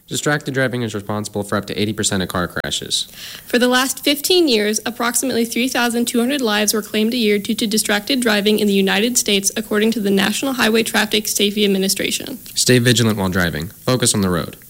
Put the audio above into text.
Distracted driving is responsible for up to 80% of car crashes. For the last 15 years, approximately 3,200 lives were claimed a year due to distracted driving in the United States, according to the National Highway Traffic Safety Administration. Stay vigilant while driving. Focus on the road.